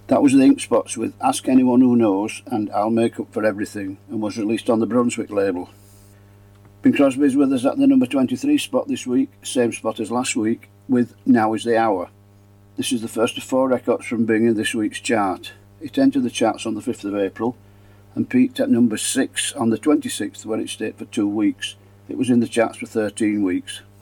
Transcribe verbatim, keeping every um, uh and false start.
That was the Ink Spots with Ask Anyone Who Knows and I'll Make Up for Everything, and was released on the Brunswick label. Bing Crosby's with us at the number twenty-three spot this week, same spot as last week, with Now Is the Hour. This is the first of four records from Bing in this week's chart. It entered the charts on the fifth of April and peaked at number six on the twenty-sixth, where it stayed for two weeks. It was in the charts for thirteen weeks.